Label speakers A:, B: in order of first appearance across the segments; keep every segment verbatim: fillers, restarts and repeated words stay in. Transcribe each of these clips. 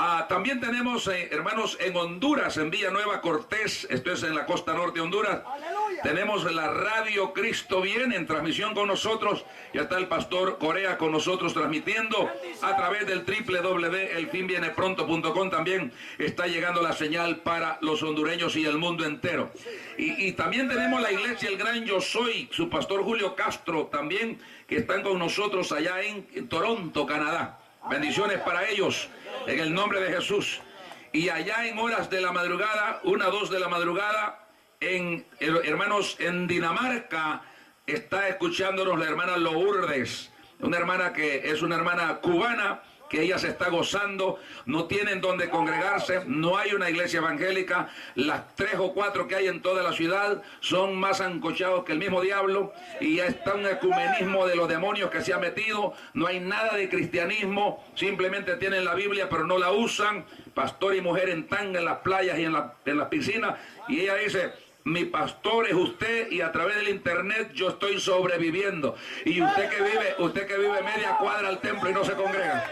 A: Ah, también tenemos, eh, hermanos, en Honduras, en Villanueva Cortés, esto es en la costa norte de Honduras. ¡Aleluya! Tenemos la radio Cristo Viene en transmisión con nosotros. Ya está el pastor Corea con nosotros transmitiendo a través del doble u doble u doble u punto el fin viene pronto punto com. También está llegando la señal para los hondureños y el mundo entero. Y, y también tenemos la iglesia El Gran Yo Soy, su pastor Julio Castro también, que están con nosotros allá en, en Toronto, Canadá. Bendiciones para ellos, en el nombre de Jesús. Y allá en horas de la madrugada, una, dos de la madrugada, en hermanos, en Dinamarca, está escuchándonos la hermana Lourdes, una hermana que es una hermana cubana, que ella se está gozando, no tienen donde congregarse, no hay una iglesia evangélica, las tres o cuatro que hay en toda la ciudad son más ancochados que el mismo diablo, y ya está un ecumenismo de los demonios que se ha metido, no hay nada de cristianismo, simplemente tienen la Biblia pero no la usan, pastor y mujer en tanga en las playas y en la, en las piscinas, y ella dice: mi pastor es usted y a través del internet yo estoy sobreviviendo. Y usted que vive, usted que vive media cuadra al templo y no se congrega.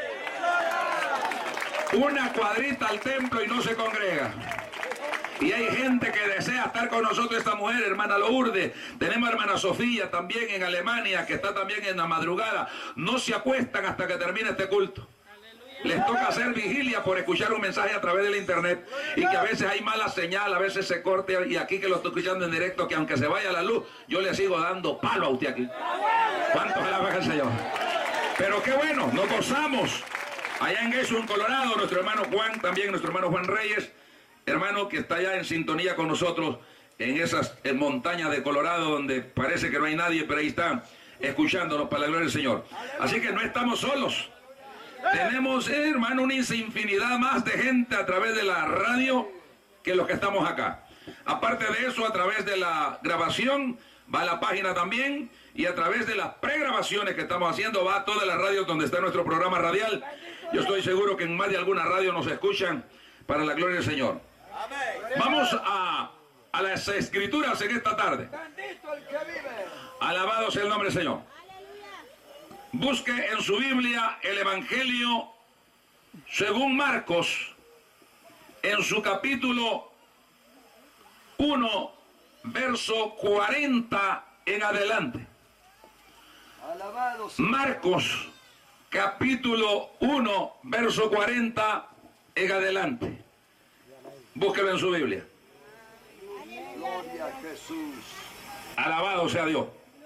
A: Una cuadrita al templo y no se congrega. Y hay gente que desea estar con nosotros, esta mujer, hermana Lourdes. Tenemos a hermana Sofía también en Alemania, que está también en la madrugada. No se acuestan hasta que termine este culto. Les toca hacer vigilia por escuchar un mensaje a través del internet, y que a veces hay mala señal, a veces se corte, y aquí que lo estoy escuchando en directo, que aunque se vaya la luz, yo le sigo dando palo a usted aquí. ¿Cuántos alaban al Señor? Pero qué bueno, nos gozamos. Allá en Gayson, Colorado, nuestro hermano Juan, también nuestro hermano Juan Reyes, hermano que está allá en sintonía con nosotros, en esas en montañas de Colorado, donde parece que no hay nadie, pero ahí están escuchándonos para la gloria del Señor. Así que no estamos solos. Tenemos, eh, hermano, una infinidad más de gente a través de la radio que los que estamos acá. Aparte de eso, a través de la grabación va a la página también, y a través de las pregrabaciones que estamos haciendo va a todas las radios donde está nuestro programa radial. Yo estoy seguro que en más de alguna radio nos escuchan para la gloria del Señor. Vamos a, a las escrituras en esta tarde. Alabado sea el nombre del Señor. Busque en su Biblia el Evangelio según Marcos, en su capítulo uno, verso cuarenta en adelante. Marcos, capítulo uno, verso cuarenta en adelante. Búsquelo en su Biblia.
B: Gloria a Jesús.
A: Alabado sea Dios.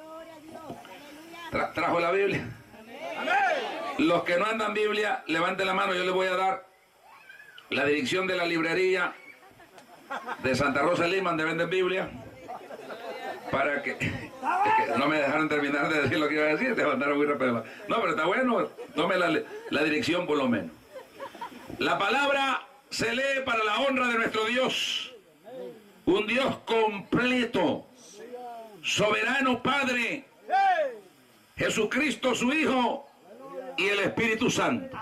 A: Tra ¿Trajo la Biblia? Los que no andan Biblia, levanten la mano, yo les voy a dar la dirección de la librería de Santa Rosa Lima, donde venden Biblia, para que, es que no me dejaron terminar de decir lo que iba a decir, te mandaron muy rápido. No, pero está bueno, tome la, la dirección por lo menos. La palabra se lee para la honra de nuestro Dios, un Dios completo, soberano Padre, Jesucristo su Hijo y el Espíritu Santo.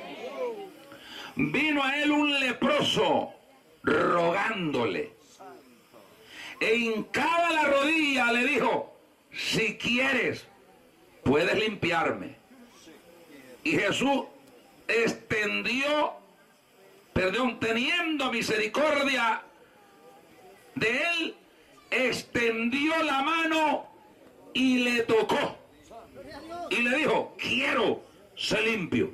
A: Vino a él un leproso rogándole, e hincada la rodilla le dijo: si quieres, puedes limpiarme. Y Jesús extendió, perdón, teniendo misericordia de él, extendió la mano y le tocó. Y le dijo: quiero ser limpio.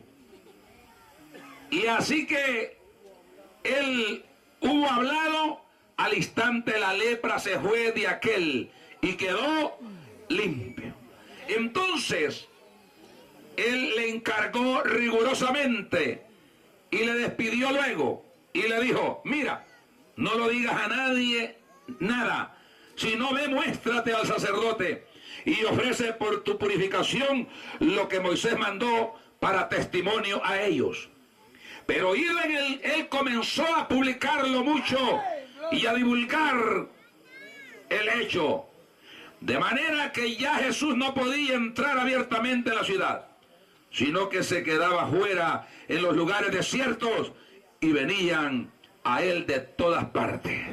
A: Y así que él hubo hablado, al instante la lepra se fue de aquel y quedó limpio. Entonces él le encargó rigurosamente y le despidió luego y le dijo: mira, no lo digas a nadie nada, sino ve, muéstrate al sacerdote y ofrece por tu purificación lo que Moisés mandó para testimonio a ellos. Pero oído en él, él comenzó a publicarlo mucho y a divulgar el hecho, de manera que ya Jesús no podía entrar abiertamente a la ciudad, sino que se quedaba fuera en los lugares desiertos, y venían a él de todas partes.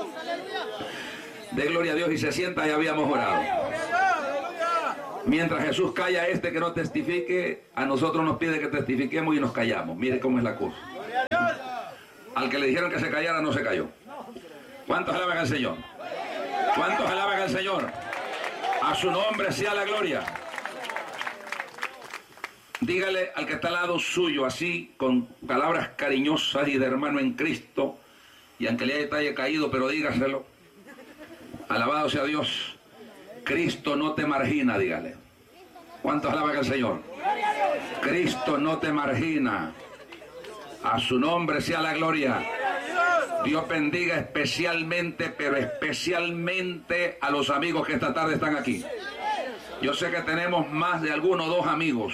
A: De gloria a Dios, y se sienta, y habíamos orado. Mientras Jesús calla a este que no testifique, a nosotros nos pide que testifiquemos y nos callamos. Mire cómo es la cosa. Al que le dijeron que se callara, no se cayó. ¿Cuántos alaban al Señor? ¿Cuántos alaban al Señor? A su nombre sea la gloria. Dígale al que está al lado suyo, así, con palabras cariñosas y de hermano en Cristo, y aunque le haya caído, pero dígaselo. Alabado sea Dios. Cristo no te margina, dígale. ¿Cuántos alaban al Señor? Cristo no te margina. A su nombre sea la gloria. Dios bendiga especialmente, pero especialmente a los amigos que esta tarde están aquí. Yo sé que tenemos más de algunos dos amigos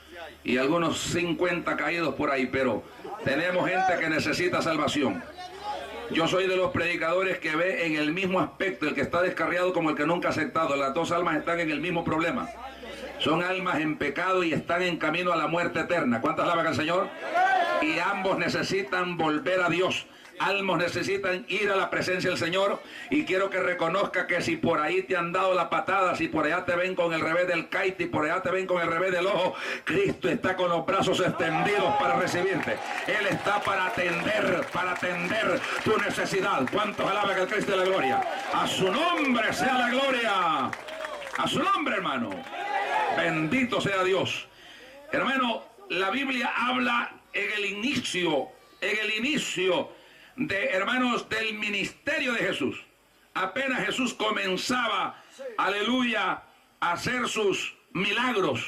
A: y algunos cincuenta caídos por ahí, pero tenemos gente que necesita salvación. Yo soy de los predicadores que ve en el mismo aspecto el que está descarriado como el que nunca ha aceptado. Las dos almas están en el mismo problema. Son almas en pecado y están en camino a la muerte eterna. ¿Cuántas alaban al Señor? Y ambos necesitan volver a Dios. Ambos necesitan ir a la presencia del Señor. Y quiero que reconozca que si por ahí te han dado la patada, si por allá te ven con el revés del caite y por allá te ven con el revés del ojo, Cristo está con los brazos extendidos para recibirte. Él está para atender, para atender tu necesidad. ¿Cuántos alaban al Cristo de la gloria? A su nombre sea la gloria. A su nombre, hermano. Bendito sea Dios. Hermano, la Biblia habla en el inicio, en el inicio de, hermanos, del ministerio de Jesús. Apenas Jesús comenzaba, aleluya, a hacer sus milagros.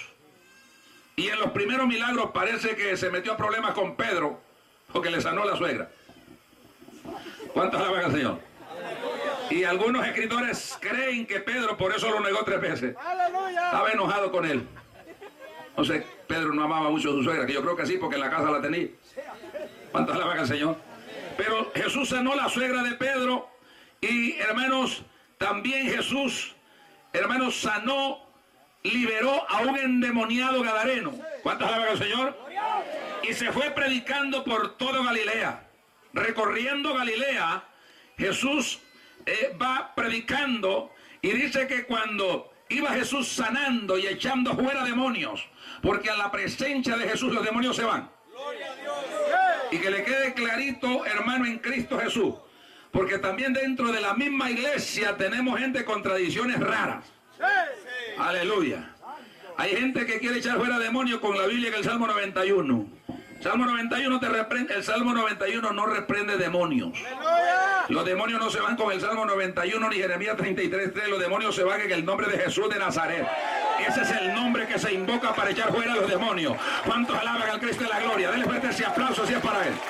A: Y en los primeros milagros parece que se metió a problemas con Pedro, porque le sanó la suegra. ¿Cuántos alaban al Señor? Y algunos escritores creen que Pedro por eso lo negó tres veces. Estaba enojado con él. No sé, Pedro no amaba mucho a su suegra, que yo creo que sí, porque en la casa la tenía. ¿Cuántas alaban al Señor? Pero Jesús sanó la suegra de Pedro. Y hermanos, también Jesús, hermanos, sanó, liberó a un endemoniado gadareno. ¿Cuántas alaban al Señor? Y se fue predicando por toda Galilea. Recorriendo Galilea, Jesús eh, va predicando, y dice que cuando iba Jesús sanando y echando fuera demonios, porque a la presencia de Jesús los demonios se van. Y que le quede clarito, hermano, en Cristo Jesús, porque también dentro de la misma iglesia tenemos gente con tradiciones raras. Aleluya. Hay gente que quiere echar fuera demonios con la Biblia en el Salmo noventa y uno. Salmo noventa y uno te reprende, el Salmo noventa y uno no reprende demonios. Los demonios no se van con el Salmo noventa y uno ni Jeremías treinta y tres tres. Los demonios se van en el nombre de Jesús de Nazaret. Ese es el nombre que se invoca para echar fuera a los demonios. ¿Cuántos alaban al Cristo de la gloria? Denle fuerte ese aplauso si es para él.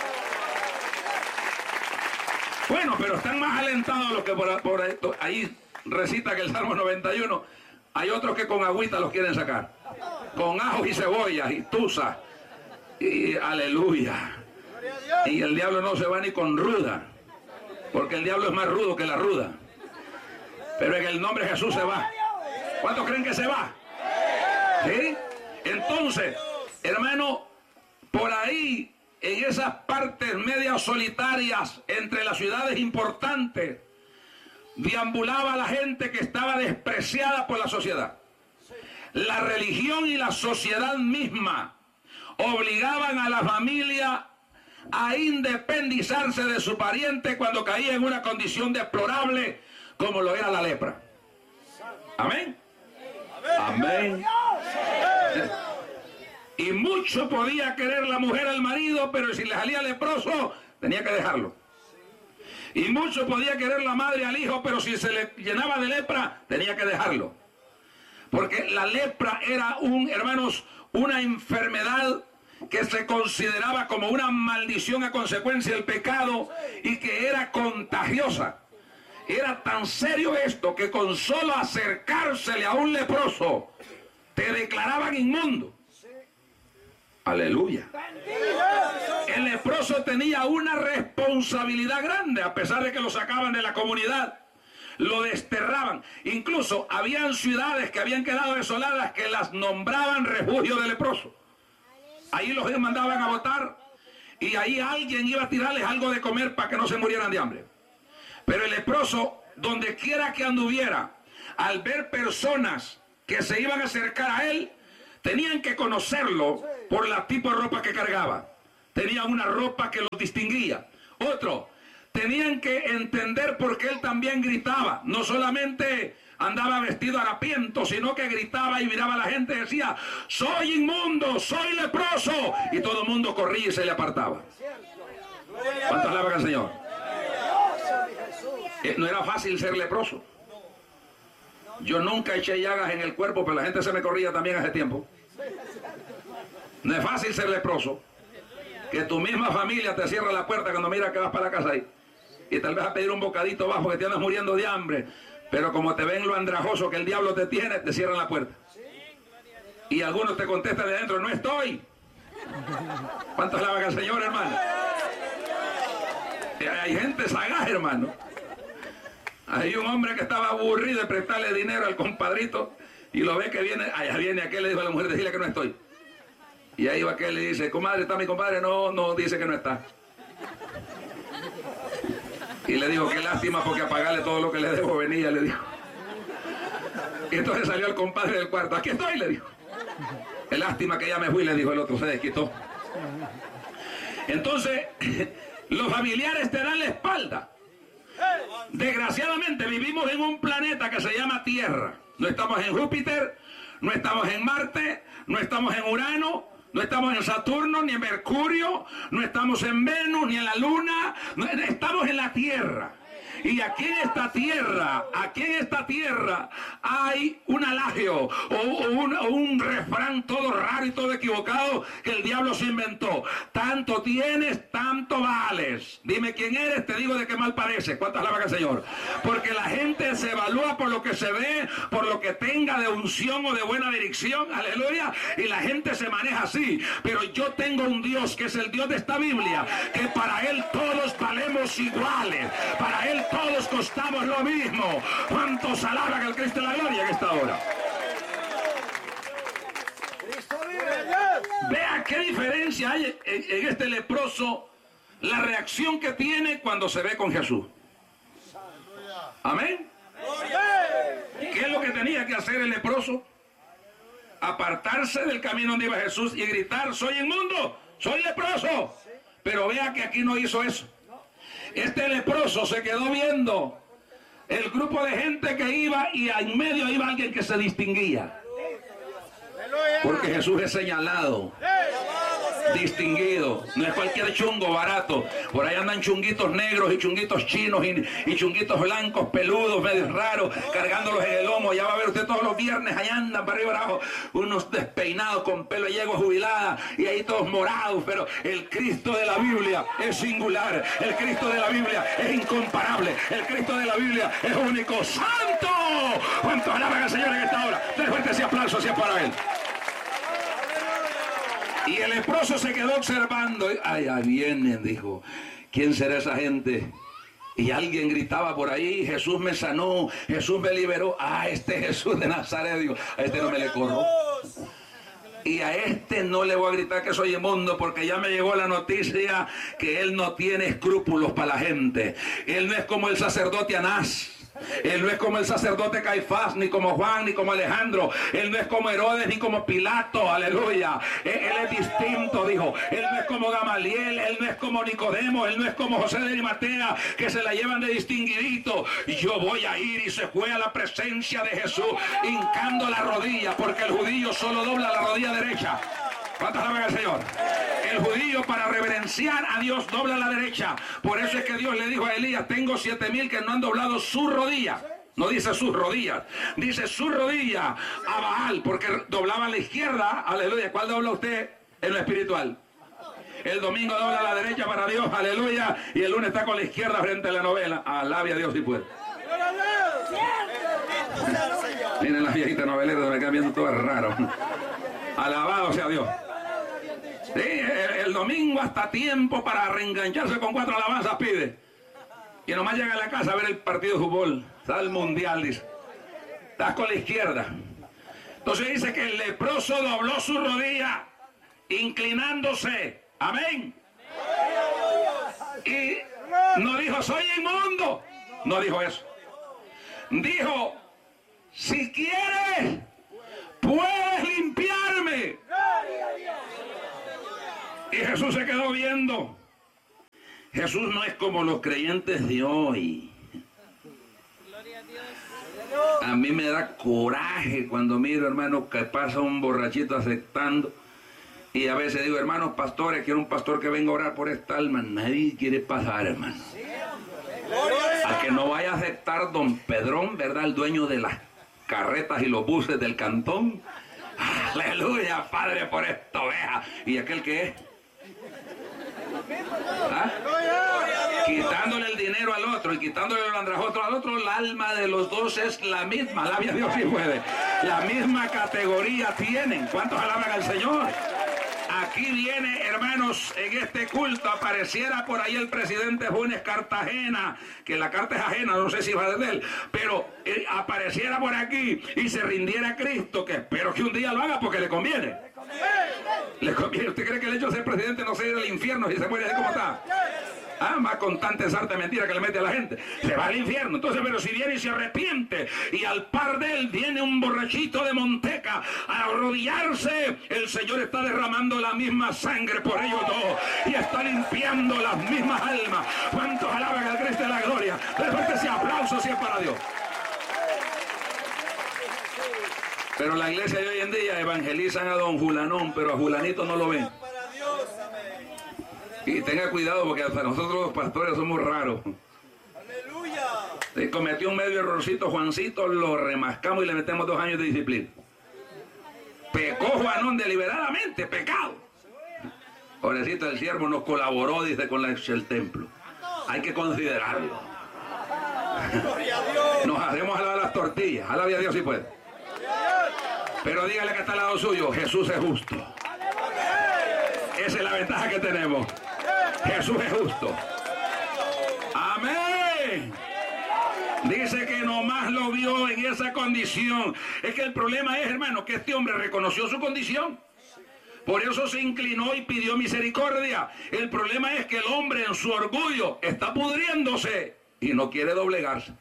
A: Bueno, pero están más alentados los que por, por esto, ahí recita que el Salmo noventa y uno. Hay otros que con agüita los quieren sacar. Con ajos y cebollas y tusa. Y aleluya. Y el diablo no se va ni con ruda, porque el diablo es más rudo que la ruda. Pero en el nombre de Jesús se va. ¿Cuántos creen que se va? ¿Sí? Entonces, hermano, por ahí, en esas partes medias solitarias entre las ciudades importantes, deambulaba la gente que estaba despreciada por la sociedad. La religión y la sociedad misma obligaban a la familia a independizarse de su pariente cuando caía en una condición deplorable como lo era la lepra. Amén. Amén. Y mucho podía querer la mujer al marido, pero si le salía leproso, tenía que dejarlo. Y mucho podía querer la madre al hijo, pero si se le llenaba de lepra, tenía que dejarlo. Porque la lepra era un, hermanos, una enfermedad que se consideraba como una maldición a consecuencia del pecado y que era contagiosa. Era tan serio esto que con solo acercársele a un leproso te declaraban inmundo. Aleluya. El leproso tenía una responsabilidad grande, a pesar de que lo sacaban de la comunidad, lo desterraban. Incluso habían ciudades que habían quedado desoladas que las nombraban refugio de leproso. Ahí los mandaban a votar y ahí alguien iba a tirarles algo de comer para que no se murieran de hambre. Pero el leproso, donde quiera que anduviera, al ver personas que se iban a acercar a él, tenían que conocerlo por la tipo de ropa que cargaba. tenían una ropa que los distinguía. Otro, tenían que entender por qué él también gritaba. No solamente andaba vestido harapiento, sino que gritaba y miraba a la gente y decía: soy inmundo, soy leproso. Y todo el mundo corría y se le apartaba. ¿Cuántas alaban al Señor? No era fácil ser leproso. Yo nunca eché llagas en el cuerpo, pero la gente se me corría también hace tiempo. No es fácil ser leproso. Que tu misma familia te cierra la puerta cuando mira que vas para la casa ahí. Y tal vez a pedir un bocadito bajo, que te andas muriendo de hambre. Pero como te ven lo andrajoso que el diablo te tiene, te cierran la puerta. Y algunos te contestan de adentro: no estoy. ¿Cuántos alaban al Señor, hermano? Hay gente sagaz, hermano. Hay un hombre que estaba aburrido de prestarle dinero al compadrito y lo ve que viene, allá viene aquel, le dijo a la mujer: decirle que no estoy. Y ahí va aquel y dice: comadre, ¿está mi compadre? No, no, dice que no está. Y le dijo: qué lástima, porque a pagarle todo lo que le debo venía, le dijo. Y entonces salió el compadre del cuarto: aquí estoy, le dijo. Qué lástima que ya me fui, le dijo el otro, se desquitó. Entonces, los familiares te dan la espalda. Desgraciadamente vivimos en un planeta que se llama Tierra. No estamos en Júpiter, no estamos en Marte, no estamos en Urano, no estamos en Saturno, ni en Mercurio, no estamos en Venus, ni en la Luna, no, estamos en la Tierra. Y aquí en esta tierra, aquí en esta tierra hay un alagio o, o, un, o un refrán todo raro y todo equivocado que el diablo se inventó. Tanto tienes, tanto vales. Dime quién eres, te digo de qué mal parece. ¿Cuántas alaban al Señor? Porque la gente se evalúa por lo que se ve, por lo que tenga de unción o de buena dirección. Aleluya. Y la gente se maneja así. Pero yo tengo un Dios que es el Dios de esta Biblia, que para Él todos valemos iguales. Para Él todos costamos lo mismo. ¿Cuántos alaban al Cristo de la gloria en esta hora? Vea qué diferencia hay en, en este leproso, la reacción que tiene cuando se ve con Jesús. Amén. ¿Qué es lo que tenía que hacer el leproso? Apartarse del camino donde iba Jesús y gritar: soy inmundo, soy leproso. Pero vea que aquí no hizo eso. Este leproso se quedó viendo el grupo de gente que iba, y en medio iba alguien que se distinguía. Porque Jesús es señalado, distinguido. No es cualquier chungo barato. Por ahí andan chunguitos negros y chunguitos chinos y, y chunguitos blancos, peludos, medio raros, cargándolos en el lomo. Ya va a ver usted todos los viernes, allá andan para arriba y abajo, unos despeinados con pelo de yegua jubilada, y ahí todos morados. Pero el Cristo de la Biblia es singular. El Cristo de la Biblia es incomparable. El Cristo de la Biblia es único. ¡Santo! ¿Cuántos alaban al Señor en esta hora? Den fuerte ese aplauso si es para Él. Y el leproso se quedó observando. Ay, ahí vienen, dijo. ¿Quién será esa gente? Y alguien gritaba por ahí: Jesús me sanó, Jesús me liberó. Ah, este Jesús de Nazaret. Digo, a este no me le corro. Y a este no le voy a gritar que soy inmundo, porque ya me llegó la noticia que él no tiene escrúpulos para la gente. Él no es como el sacerdote Anás. Él no es como el sacerdote Caifás, ni como Juan, ni como Alejandro. Él no es como Herodes, ni como Pilato. Aleluya. Él, él es distinto, dijo. Él no es como Gamaliel, él no es como Nicodemo, él no es como José de Arimatea, que se la llevan de distinguidito. Yo voy a ir, y se fue a la presencia de Jesús, hincando la rodilla, porque el judío solo dobla la rodilla derecha. ¿Cuántas alaban al Señor? El judío, para reverenciar a Dios, dobla la derecha. Por eso es que Dios le dijo a Elías: tengo siete mil que no han doblado su rodilla. No dice sus rodillas, dice su rodilla a Baal, porque doblaban la izquierda. Aleluya. ¿Cuál dobla usted en lo espiritual? El domingo dobla la derecha para Dios, aleluya. Y el lunes está con la izquierda frente a la novela. Alabe a Dios si puede. Miren las viejitas noveleras, me quedan viendo todo raro. Alabado sea Dios. Sí, el, el domingo hasta tiempo para reengancharse con cuatro alabanzas pide. Y nomás llega a la casa a ver el partido de fútbol. Está el mundial, dice. Estás con la izquierda. Entonces dice que el leproso dobló su rodilla, inclinándose. Amén. Y no dijo: soy inmundo. No dijo eso. Dijo: si quieres, puedes limpiarme. Y Jesús Jesús se quedó viendo. Jesús no es como los creyentes de hoy. A mí me da coraje cuando miro, hermano, que pasa un borrachito aceptando. Y a veces digo, hermanos pastores, quiero un pastor que venga a orar por esta alma. Nadie quiere pasar, hermano. A que no vaya a aceptar don Pedrón, ¿verdad? El dueño de las carretas y los buses del cantón. Aleluya, Padre, por esta oveja. ¿Y aquel que es? ¿Ah? Quitándole el dinero al otro y quitándole el andrajoso al otro, el alma de los dos es la misma. Alabia a Dios si puede. La misma categoría tienen. ¿Cuántos alaban al Señor? Aquí viene, hermanos, en este culto apareciera por ahí el presidente Funes Cartagena, que la carta es ajena, no sé si va de él, pero eh, apareciera por aquí y se rindiera a Cristo, que espero que un día lo haga porque le conviene. ¿Le conviene? ¿Usted cree que el hecho de ser presidente no se irá al infierno si se muere así como está? Ah, más con tanta ensarta mentira que le mete a la gente. Se va al infierno. Entonces, pero si viene y se arrepiente y al par de él viene un borrachito de Monteca a arrodillarse, el Señor está derramando la misma sangre por ellos dos y está limpiando las mismas almas. ¿Cuántos alaban al Cristo de la gloria? De fuerte ese aplauso si es para Dios. Pero la iglesia de hoy en día evangelizan a don Julanón, pero a Julanito no lo ven. Y tenga cuidado porque hasta nosotros los pastores somos raros. ¡Aleluya! Si cometió un medio errorcito Juancito, lo remascamos y le metemos dos años de disciplina. Pecó Juanón deliberadamente, pecado. Pobrecito el siervo nos colaboró, dice, con la, el templo. Hay que considerarlo. Nos hacemos a la de las tortillas. Alabia a Dios si puede. Pero dígale que está al lado suyo, Jesús es justo. Esa es la ventaja que tenemos. Jesús es justo. Amén. Dice que nomás lo vio en esa condición. Es que el problema es, hermano, que este hombre reconoció su condición. Por eso se inclinó y pidió misericordia. El problema es que el hombre en su orgullo está pudriéndose y no quiere doblegarse.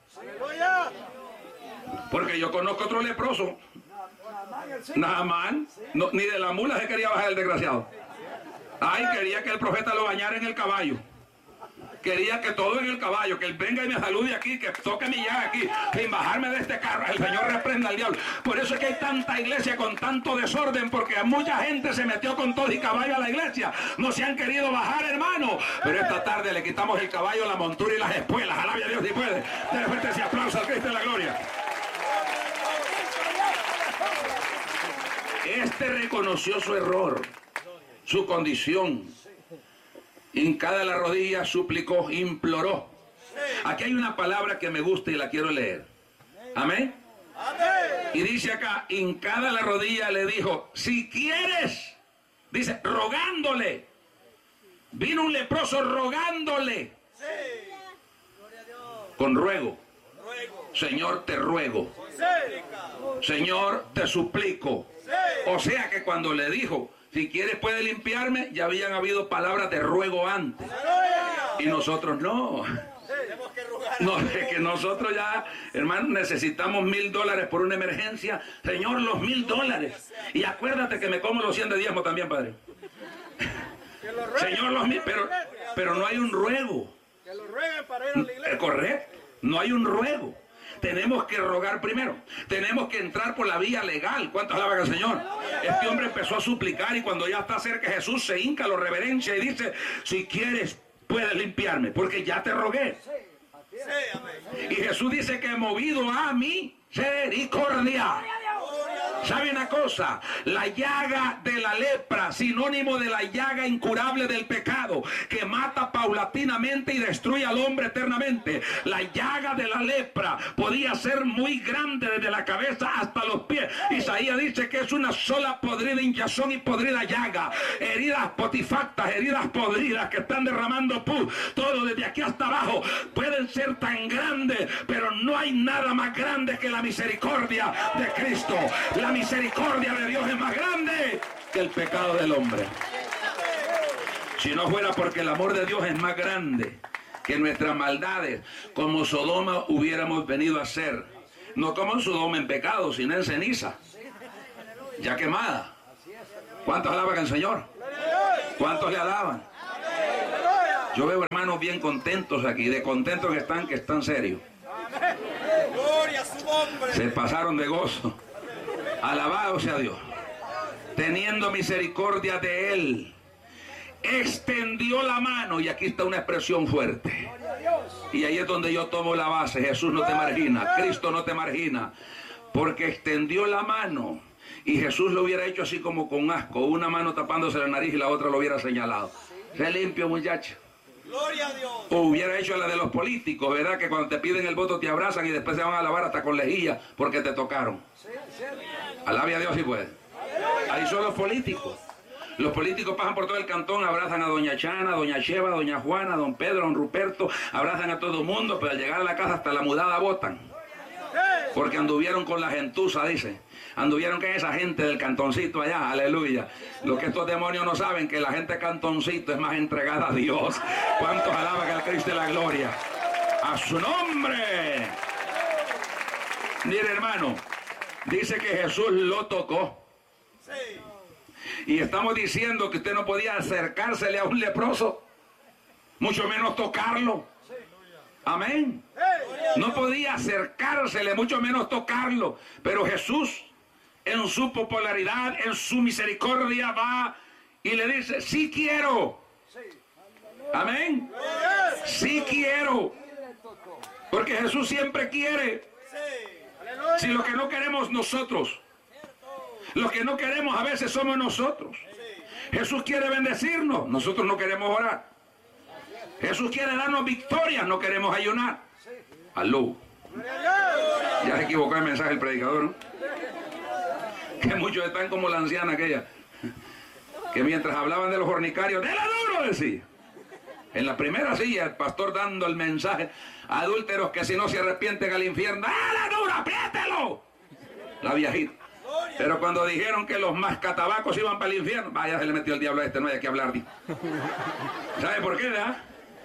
A: Porque yo conozco otro leproso. Naamán, no, ni de la mula se quería bajar el desgraciado. Ay, quería que el profeta lo bañara en el caballo. Quería que todo en el caballo, que él venga y me salude aquí, que toque mi llaga aquí, sin bajarme de este carro. El Señor reprenda al diablo. Por eso es que hay tanta iglesia con tanto desorden, porque mucha gente se metió con todo y caballo a la iglesia. No se han querido bajar, hermano. Pero esta tarde le quitamos el caballo, la montura y las espuelas. Alabia a Dios si puede. Dele fuerte ese aplauso al Cristo de la gloria. Este reconoció su error, su condición. Hincada la rodilla, suplicó, imploró. Aquí hay una palabra que me gusta y la quiero leer. Amén. Y dice acá, hincada la rodilla le dijo, si quieres, dice, rogándole. Vino un leproso rogándole. Con ruego. Señor, te ruego. Señor, te suplico. O sea que cuando le dijo, si quieres puede limpiarme, ya habían habido palabras de ruego antes. Y nosotros no. No, es que nosotros ya, hermano, necesitamos mil dólares por una emergencia. Señor, los mil dólares. Y acuérdate que me como los cien de diezmo también, Padre. Señor, los mil, pero, pero no hay un ruego. Que lo rueguen para ir a la iglesia. Correcto, no hay un ruego. Tenemos que rogar primero. Tenemos que entrar por la vía legal. ¿Cuántos alaban al Señor? Este hombre empezó a suplicar y cuando ya está cerca Jesús se hinca, lo reverencia y dice, si quieres puedes limpiarme, porque ya te rogué. Y Jesús dice que movido a misericordia. ¿Sabe una cosa? La llaga de la lepra, sinónimo de la llaga incurable del pecado, que mata paulatinamente y destruye al hombre eternamente. La llaga de la lepra podía ser muy grande desde la cabeza hasta los pies. Isaías dice que es una sola podrida hinchazón y podrida llaga. Heridas potifactas, heridas podridas que están derramando pus. Todo desde aquí hasta abajo pueden ser tan grandes, pero no hay nada más grande que la misericordia de Cristo. La misericordia de Dios es más grande que el pecado del hombre. Si no fuera porque el amor de Dios es más grande que nuestras maldades, como Sodoma hubiéramos venido a ser. No como en Sodoma en pecado, sino en ceniza, ya quemada. ¿Cuántos alaban al Señor? ¿Cuántos le alaban? Yo veo hermanos bien contentos aquí, de contentos que están, que están serios.
B: Gloria a su nombre.
A: Se pasaron de gozo. Alabado sea Dios. Teniendo misericordia de él, extendió la mano, y aquí está una expresión fuerte. Y ahí es donde yo tomo la base. Jesús no te margina, Cristo no te margina, porque extendió la mano. Y Jesús lo hubiera hecho así como con asco, una mano tapándose la nariz y la otra lo hubiera señalado. Sé limpio, muchacho.
B: Gloria a Dios.
A: O hubiera hecho la de los políticos, ¿verdad? Que cuando te piden el voto te abrazan y después se van a lavar hasta con lejía porque te tocaron. Alabe a Dios si puede. Ahí son los políticos. Los políticos pasan por todo el cantón, abrazan a doña Chana, a doña Cheva, a doña Juana, a don Pedro, a don Ruperto, abrazan a todo el mundo, pero al llegar a la casa hasta la mudada botan. Porque anduvieron con la gentuza, dice. Anduvieron con esa gente del cantoncito allá, aleluya. Lo que estos demonios no saben, que la gente cantoncito es más entregada a Dios. ¿Cuántos alaban al Cristo de la gloria? ¡A su nombre! Mire, hermano, dice que Jesús lo tocó. Y estamos diciendo que usted no podía acercársele a un leproso, mucho menos tocarlo. Amén. No podía acercársele, mucho menos tocarlo. Pero Jesús, en su popularidad, en su misericordia, va y le dice, sí quiero. Amén. Sí quiero. Porque Jesús siempre quiere. Si lo que no queremos nosotros, lo que no queremos a veces somos nosotros. Jesús quiere bendecirnos, nosotros no queremos orar. Jesús quiere darnos victorias, no queremos ayunar. Aló. Ya se equivocó el mensaje del predicador, ¿no? Que muchos están como la anciana aquella, que mientras hablaban de los fornicarios, ¡de la duro! Decía. En la primera silla, el pastor dando el mensaje, adúlteros que si no se arrepienten al infierno, ¡dale duro, apriételo! La viejita. Pero cuando dijeron que los mascatabacos iban para el infierno, vaya, se le metió el diablo a este, no hay que hablar. ¿Sabe por qué, verdad?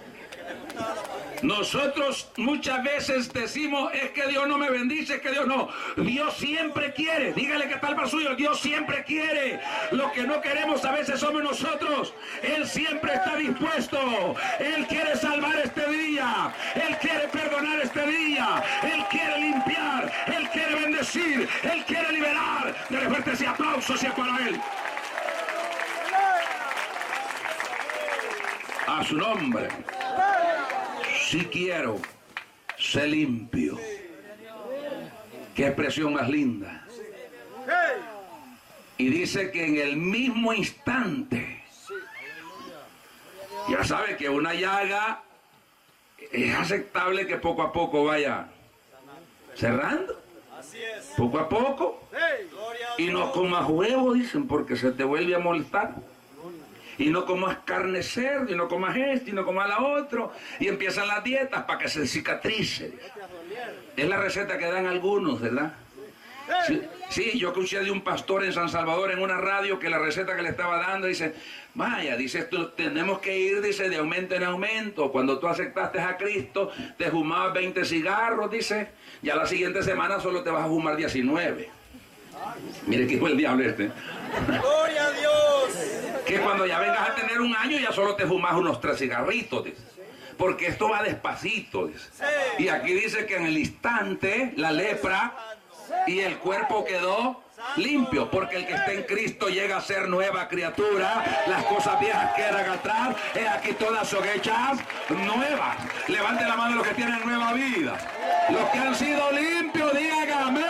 A: Nosotros muchas veces decimos, es que Dios no me bendice, es que Dios no. Dios siempre quiere. Dígale que está el par suyo, Dios siempre quiere. Lo que no queremos a veces somos nosotros. Él siempre está dispuesto. Él quiere salvar este día. Él quiere perdonar este día. Él quiere limpiar. Él quiere bendecir. Él quiere liberar. Dele fuerte ese aplauso sea para Él. A su nombre. Si quiero, sé limpio. Qué expresión más linda. Y dice que en el mismo instante, ya sabe que una llaga es aceptable que poco a poco vaya cerrando. Poco a poco. Y no comas huevo, dicen, porque se te vuelve a molestar. Y no comas carne cerdo, y no comas esto, y no comas la otro. Y empiezan las dietas para que se cicatrice. Es la receta que dan algunos, ¿verdad? Sí, sí, yo escuché de un pastor en San Salvador en una radio que la receta que le estaba dando, dice, vaya, dice, esto, tenemos que ir, dice, de aumento en aumento. Cuando tú aceptaste a Cristo, te fumabas veinte cigarros, dice, ya la siguiente semana solo te vas a fumar diecinueve. Mire que fue el diablo este.
B: Gloria a Dios.
A: Que cuando ya vengas a tener un año ya solo te fumas unos tres cigarritos, dice. Porque esto va despacito, dice. Y aquí dice que en el instante la lepra y el cuerpo quedó limpio, porque el que está en Cristo llega a ser nueva criatura. Las cosas viejas quedan atrás, he aquí todas son hechas nuevas. Levante la mano los que tienen nueva vida. Los que han sido limpios, digan amén.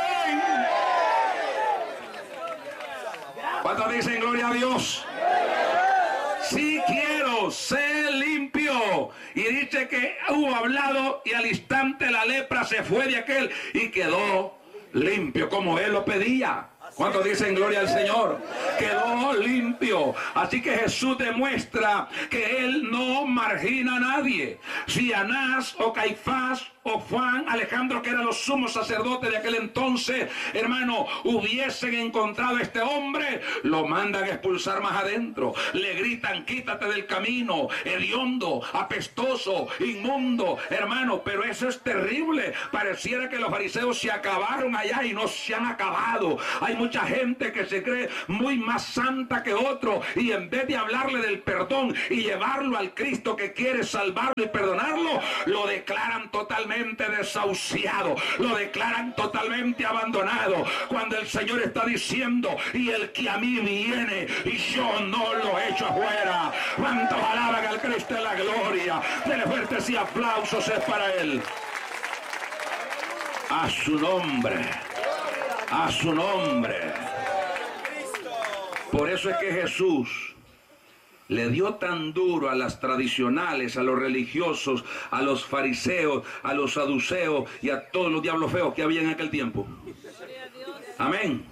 A: ¿Cuántos dicen gloria a Dios? Sí quiero ser limpio. Y dice que hubo hablado y al instante la lepra se fue de aquel y quedó limpio como él lo pedía. ¿Cuántos dicen gloria al Señor? Quedó limpio. Así que Jesús demuestra que Él no margina a nadie. Si Anás o Caifás o Juan, Alejandro, que eran los sumos sacerdotes de aquel entonces, hermano, hubiesen encontrado a este hombre, lo mandan a expulsar más adentro. Le gritan, quítate del camino, hediondo, apestoso, inmundo, hermano. Pero eso es terrible. Pareciera que los fariseos se acabaron allá y no se han acabado. Hay mucha gente que se cree muy más santa que otro, y en vez de hablarle del perdón y llevarlo al Cristo que quiere salvarlo y perdonarlo, lo declaran totalmente desahuciado, lo declaran totalmente abandonado, cuando el Señor está diciendo, y el que a mí viene y yo no lo echo afuera. ¿Cuántos alaban al Cristo en la gloria? Denle fuertes y aplausos es para Él. A su nombre, a su nombre. Por eso es que Jesús le dio tan duro a las tradicionales, a los religiosos, a los fariseos, a los saduceos y a todos los diablos feos que había en aquel tiempo. Amén.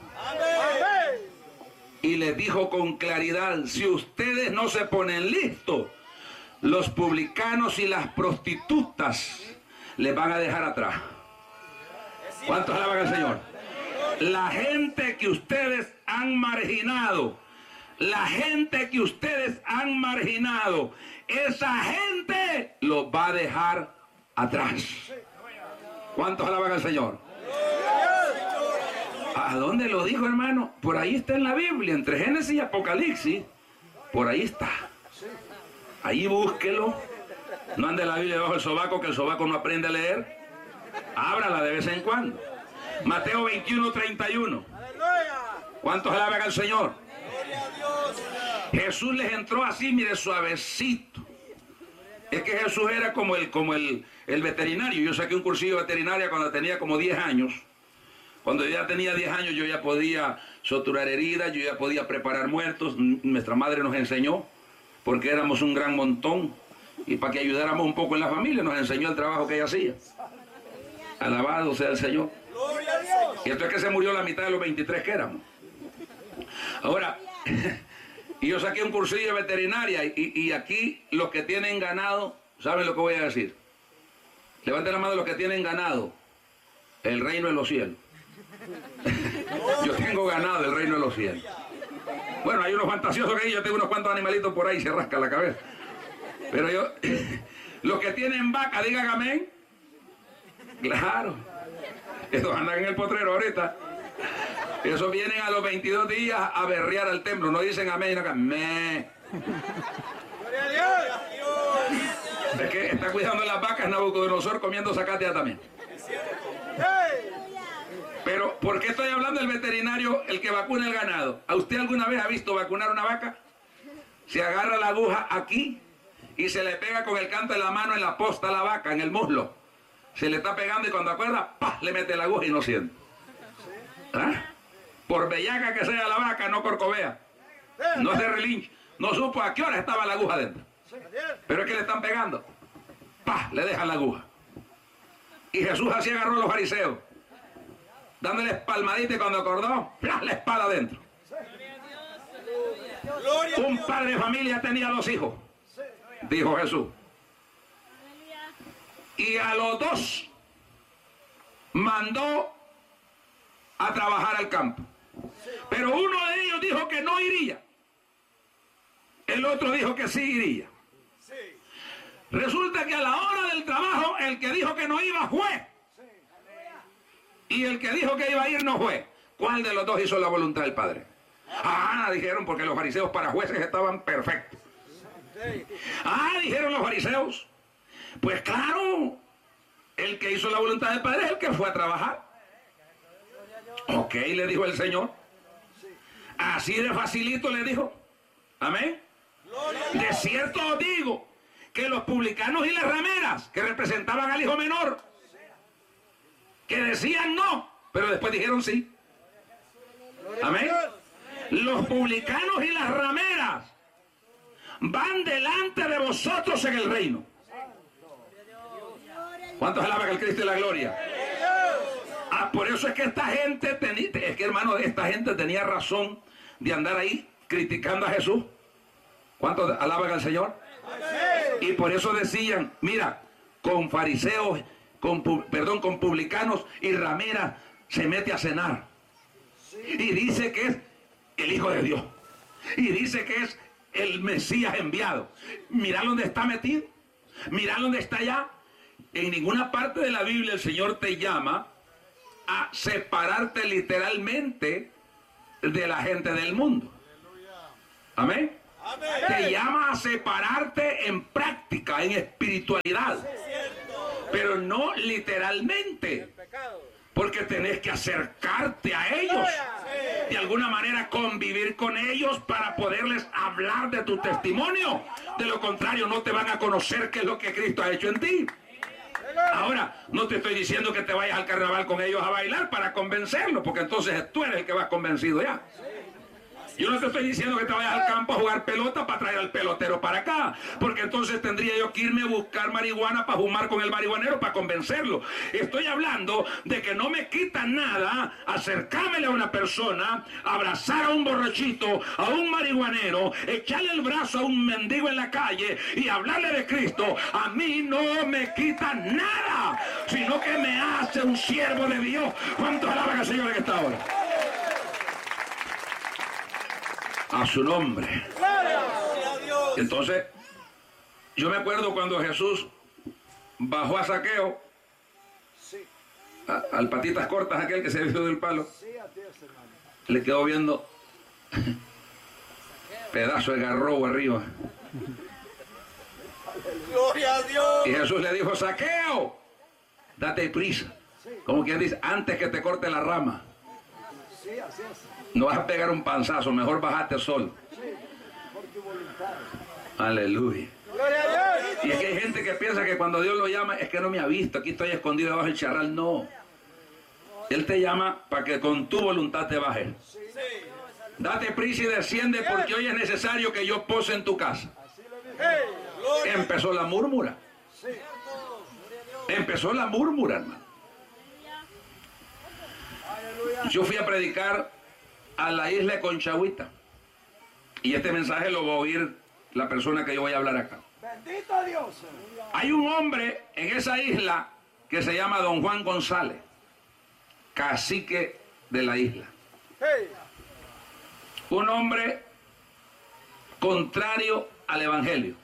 A: Y les dijo con claridad, si ustedes no se ponen listos, los publicanos y las prostitutas les van a dejar atrás. ¿Cuántos alaban al Señor? La gente que ustedes han marginado, la gente que ustedes han marginado, esa gente los va a dejar atrás. ¿Cuántos alaban al Señor? ¿A dónde lo dijo, hermano? Por ahí está en la Biblia, entre Génesis y Apocalipsis. Por ahí está. Ahí búsquelo. No ande la Biblia debajo del sobaco, que el sobaco no aprende a leer. Ábrala de vez en cuando. Mateo veintiuno, treinta y uno. ¿Cuántos alaban al Señor? Jesús les entró así, mire, suavecito. Es que Jesús era como el, como el, el veterinario. Yo saqué un cursillo de veterinaria cuando tenía como diez años. Cuando yo ya tenía diez años, yo ya podía suturar heridas, yo ya podía preparar muertos. Nuestra madre nos enseñó, porque éramos un gran montón. Y para que ayudáramos un poco en la familia, nos enseñó el trabajo que ella hacía. Alabado sea el Señor. Y esto es que se murió la mitad de los veintitrés que éramos. Ahora, y yo saqué un cursillo de veterinaria, y, y aquí los que tienen ganado, ¿saben lo que voy a decir? Levanten la mano los que tienen ganado. El reino de los cielos. Yo tengo ganado el reino de los cielos. Bueno, hay unos fantasiosos que yo tengo unos cuantos animalitos por ahí y se rasca la cabeza. Pero yo, los que tienen vaca, digan amén. Claro. Estos andan en el potrero ahorita. Esos vienen a los veintidós días a berrear al templo. No dicen amén, no amén. Es que está cuidando las vacas Nabucodonosor comiendo zacatea también. Pero, ¿por qué estoy hablando del veterinario, el que vacuna el ganado? ¿A usted alguna vez ha visto vacunar una vaca? Se agarra la aguja aquí y se le pega con el canto de la mano en la posta a la vaca, en el muslo. Se le está pegando y cuando acuerda, ¡pah!, le mete la aguja y no siente. ¿Ah? Por bellaca que sea la vaca, no corcovea. No se relincha. No supo a qué hora estaba la aguja dentro. Pero es que le están pegando. ¡Pah!, le dejan la aguja. Y Jesús así agarró a los fariseos, dándoles palmadita, y cuando acordó, ¡plah!, la espada adentro. Un padre de familia tenía dos hijos, dijo Jesús. Y a los dos mandó a trabajar al campo. Pero uno de ellos dijo que no iría. El otro dijo que sí iría. Resulta que a la hora del trabajo, el que dijo que no iba fue. Y el que dijo que iba a ir no fue. ¿Cuál de los dos hizo la voluntad del Padre? Ah, dijeron, porque los fariseos para jueces estaban perfectos. Ah, dijeron los fariseos. Pues claro, el que hizo la voluntad del Padre es el que fue a trabajar. Ok, le dijo el Señor. Así de facilito le dijo. Amén. De cierto os digo que los publicanos y las rameras, que representaban al hijo menor, que decían no, pero después dijeron sí. Amén. Los publicanos y las rameras van delante de vosotros en el reino. ¿Cuántos alaban al Cristo y la gloria? Ah, por eso es que esta gente tenía, es que hermano, esta gente tenía razón de andar ahí criticando a Jesús. ¿Cuántos alaban al Señor? Y por eso decían, mira, con fariseos con, perdón, con publicanos y rameras se mete a cenar. Y dice que es el Hijo de Dios. Y dice que es el Mesías enviado. Mirá dónde está metido. Mirá dónde está allá. En ninguna parte de la Biblia el Señor te llama a separarte literalmente de la gente del mundo. Amén.
B: Amén.
A: Te llama a separarte en práctica, en espiritualidad. Pero no literalmente. Porque tenés que acercarte a ellos. De alguna manera convivir con ellos para poderles hablar de tu testimonio. De lo contrario no te van a conocer qué es lo que Cristo ha hecho en ti. Ahora, no te estoy diciendo que te vayas al carnaval con ellos a bailar para convencerlos, porque entonces tú eres el que vas convencido ya. Yo no te estoy diciendo que te vayas al campo a jugar pelota para traer al pelotero para acá, porque entonces tendría yo que irme a buscar marihuana para fumar con el marihuanero para convencerlo. Estoy hablando de que no me quita nada acercármele a una persona, abrazar a un borrachito, a un marihuanero, echarle el brazo a un mendigo en la calle y hablarle de Cristo. A mí no me quita nada, sino que me hace un siervo de Dios. ¿Cuántos alaban al Señor en esta hora? A su nombre. Entonces, yo me acuerdo cuando Jesús bajó a Zaqueo, a, al patitas cortas, aquel que se vistió del palo, le quedó viendo pedazo de garrobo arriba.
B: Gloria a Dios.
A: Y Jesús le dijo: Zaqueo, date prisa. Como quien dice, antes que te corte la rama. No vas a pegar un panzazo, mejor bajate solo. Aleluya. Y es que hay gente que piensa que cuando Dios lo llama es que no me ha visto, aquí estoy escondido debajo del charral. No. Él te llama para que con tu voluntad te bajes. Date prisa y desciende, porque hoy es necesario que yo pose en tu casa. Empezó la murmura. Empezó la murmura, hermano. Yo fui a predicar a la isla de Conchagüita. Y este mensaje lo va a oír la persona que yo voy a hablar acá.
B: Bendito Dios.
A: Hay un hombre en esa isla que se llama Don Juan González, cacique de la isla. Un hombre contrario al evangelio.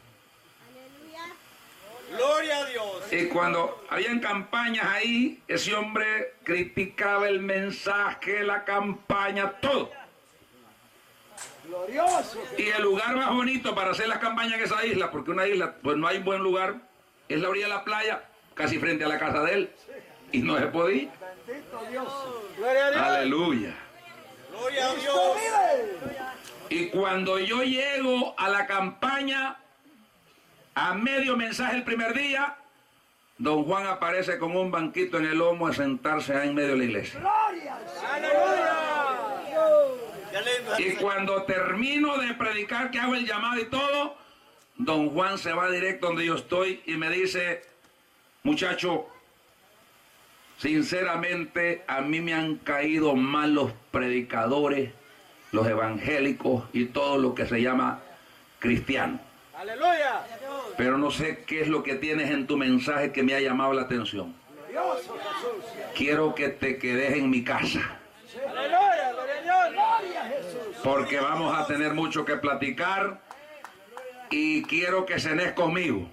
B: Gloria a Dios.
A: Y cuando habían campañas ahí, ese hombre criticaba el mensaje, la campaña, todo.
B: Glorioso.
A: Y el lugar más bonito para hacer las campañas en esa isla, porque una isla, pues no hay buen lugar, es la orilla de la playa, casi frente a la casa de él, y no se podía.
B: Bendito Dios. Gloria a Dios.
A: Aleluya.
B: Gloria a Dios.
A: Y cuando yo llego a la campaña, a medio mensaje el primer día, Don Juan aparece con un banquito en el lomo a sentarse ahí en medio de la iglesia.
B: Aleluya.
A: Y cuando termino de predicar, que hago el llamado y todo, Don Juan se va directo donde yo estoy y me dice: muchacho, sinceramente a mí me han caído mal los predicadores, los evangélicos y todo lo que se llama cristiano.
B: Aleluya.
A: Pero no sé qué es lo que tienes en tu mensaje que me ha llamado la atención.
B: Glorioso Jesús.
A: Quiero que te quedes en mi casa,
B: Aleluya. Gloria a Dios. Gloria a Jesús.
A: porque vamos a tener mucho que platicar y quiero que cenes conmigo.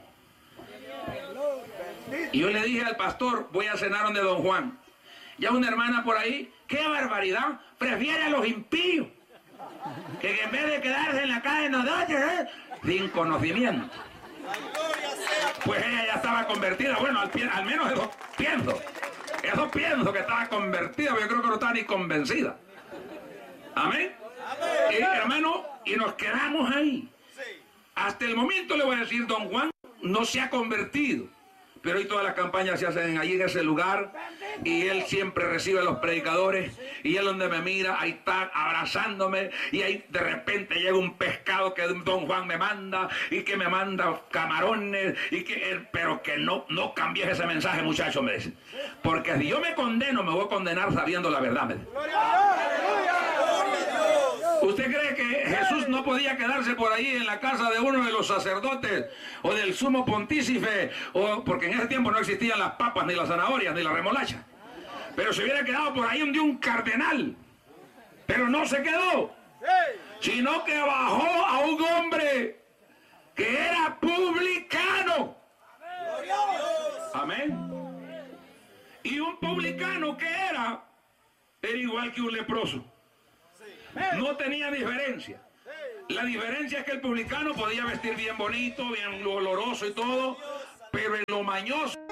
A: Y yo le dije al pastor: voy a cenar donde Don Juan. Ya una hermana por ahí: ¡qué barbaridad! Prefiere a los impíos, que en vez de quedarse en la casa de nosotros, ¿eh? sin conocimiento. Pues ella ya estaba convertida. Bueno, al, pie, al menos eso pienso. Eso pienso que estaba convertida, pero yo creo que no estaba ni convencida. Amén. Y, hermano, y nos quedamos ahí. Hasta el momento le voy a decir: Don Juan no se ha convertido, pero hoy todas las campañas se hacen allí en ese lugar, y él siempre recibe a los predicadores, y él donde me mira, ahí está abrazándome, y ahí de repente llega un pescado que Don Juan me manda, y que me manda camarones, y que él, pero que no, no cambies ese mensaje, muchacho, me dice, porque si yo me condeno, me voy a condenar sabiendo la verdad, me dice. ¿Usted cree que Jesús no podía quedarse por ahí en la casa de uno de los sacerdotes o del sumo pontífice? O, porque en ese tiempo no existían las papas, ni las zanahorias, ni la remolacha. Pero se hubiera quedado por ahí un de un cardenal. Pero no se quedó, sino que bajó a un hombre que era publicano. Amén. Y un publicano que era, era igual que un leproso. No tenía diferencia. La diferencia es que el publicano podía vestir bien bonito, bien oloroso y todo, pero en lo mañoso